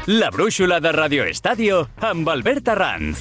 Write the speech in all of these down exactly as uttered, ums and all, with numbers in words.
La brúixola de Radio Estadio amb Albert Arranz.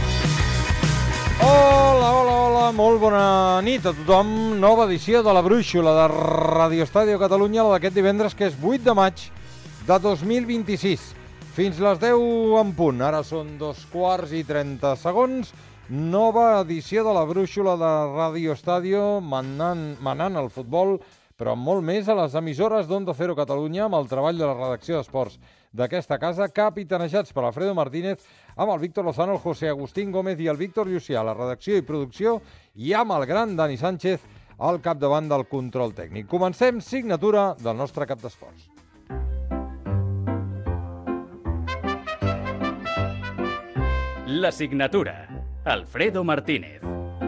Hola, hola, hola, molt bona nit a tothom. Nova edició de la brúixola de Radio Estadio Catalunya, la d'aquest divendres, que és vuit de maig de dos mil vint-i-sis. Fins les deu en punt. Ara són dos quarts i trenta segons. Nova edició de la brúixola de Radio Estadio, manant, manant el futbol, però molt més a les emissores d'Onda Cero Catalunya, amb el treball de la redacció d'esports d'aquesta casa, capitanejats per Alfredo Martínez, amb el Víctor Lozano, el José Agustín Gómez i el Víctor Llucià, la redacció i producció, i amb el gran Dani Sánchez al capdavant del control tècnic. Comencem, signatura del nostre cap d'esports. La signatura. Alfredo Martínez.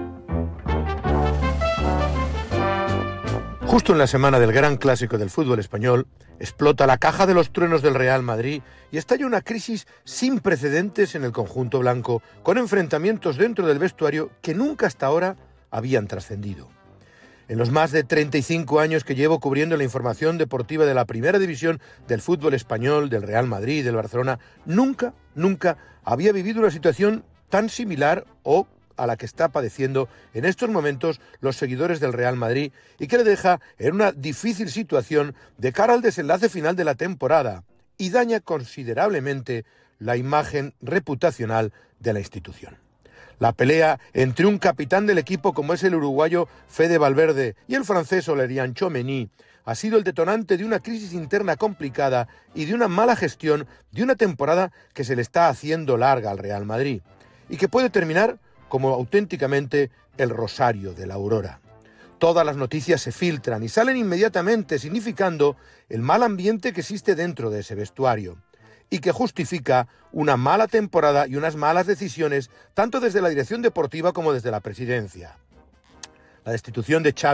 Justo en la semana del gran clásico del fútbol español, explota la caja de los truenos del Real Madrid y estalla una crisis sin precedentes en el conjunto blanco, con enfrentamientos dentro del vestuario que nunca hasta ahora habían trascendido. En los más de treinta y cinco años que llevo cubriendo la información deportiva de la primera división del fútbol español, del Real Madrid y del Barcelona, nunca, nunca había vivido una situación tan similar o a la que está padeciendo en estos momentos los seguidores del Real Madrid y que le deja en una difícil situación de cara al desenlace final de la temporada y daña considerablemente la imagen reputacional de la institución. La pelea entre un capitán del equipo como es el uruguayo Fede Valverde y el francés Aurélien Tchouameni ha sido el detonante de una crisis interna complicada y de una mala gestión de una temporada que se le está haciendo larga al Real Madrid y que puede terminar como auténticamente el rosario de la aurora. Todas las noticias se filtran y salen inmediatamente, significando el mal ambiente que existe dentro de ese vestuario y que justifica una mala temporada y unas malas decisiones tanto desde la dirección deportiva como desde la presidencia. La destitución de Xavi